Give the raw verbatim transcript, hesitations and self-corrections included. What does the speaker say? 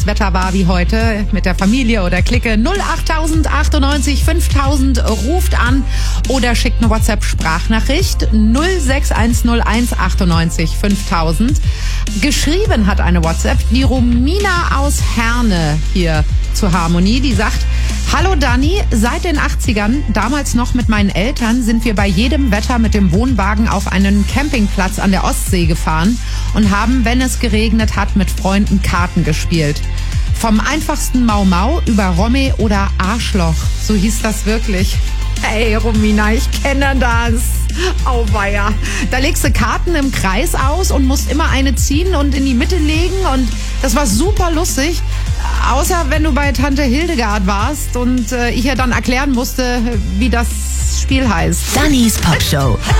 Wetter war wie heute mit der Familie oder Clique. null acht achtundneunzig fünftausend ruft an oder schickt eine WhatsApp-Sprachnachricht null sechs eins null eins achtundneunzig fünftausend. Geschrieben hat eine WhatsApp die Romina aus Herne hier zur Harmonie. Die sagt: Hallo Dani, seit den achtzigern, damals noch mit meinen Eltern, sind wir bei jedem Wetter mit dem Wohnwagen auf einen Campingplatz an der Ostsee gefahren und haben, wenn es geregnet hat, mit Freunden Karten gespielt. Vom einfachsten Mau Mau über Romme oder Arschloch, so hieß das wirklich. Hey Romina, ich kenne das. Auweia. Da legst du Karten im Kreis aus und musst immer eine ziehen und in die Mitte legen und das war super lustig. Außer wenn du bei Tante Hildegard warst und äh, ich ja dann erklären musste, wie das Spiel heißt. Dannys Pop Show.